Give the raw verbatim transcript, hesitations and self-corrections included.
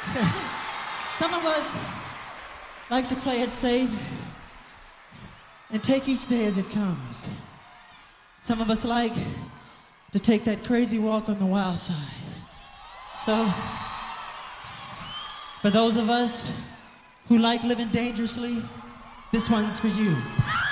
Some of us like to play it safe and take each day as it comes. Some of us like to take that crazy walk on the wild side. So, for those of us who like living dangerously, this one's for you.